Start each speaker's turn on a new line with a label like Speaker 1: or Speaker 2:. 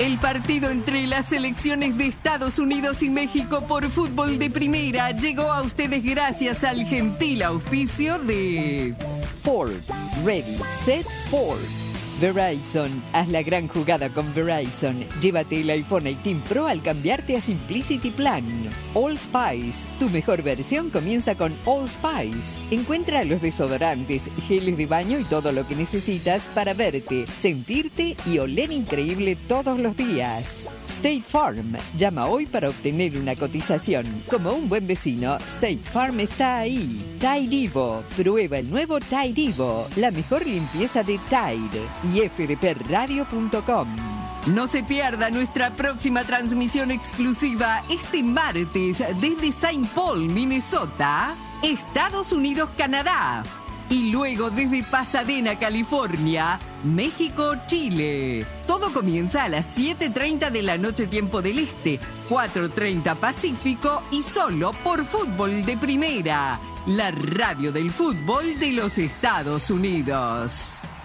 Speaker 1: El partido entre las selecciones de Estados Unidos y México por fútbol de primera llegó a ustedes gracias al gentil auspicio de
Speaker 2: Ford. Ready, Set, Ford. Verizon. Haz la gran jugada con Verizon. Llévate el iPhone 18 Pro al cambiarte a Simplicity Plan. All Spice. Tu mejor versión comienza con All Spice. Encuentra los desodorantes, geles de baño y todo lo que necesitas para verte, sentirte y oler increíble todos los días. State Farm. Llama hoy para obtener una cotización. Como un buen vecino, State Farm está ahí. Tide Evo. Prueba el nuevo Tide Evo. La mejor limpieza de Tide. Y fdpradio.com.
Speaker 1: No se pierda nuestra próxima transmisión exclusiva este martes desde St. Paul, Minnesota, Estados Unidos, Canadá. Y luego desde Pasadena, California, México, Chile. Todo comienza a las 7:30 de la noche tiempo del Este, 4:30 Pacífico y solo por Fútbol de Primera, la radio del fútbol de los Estados Unidos.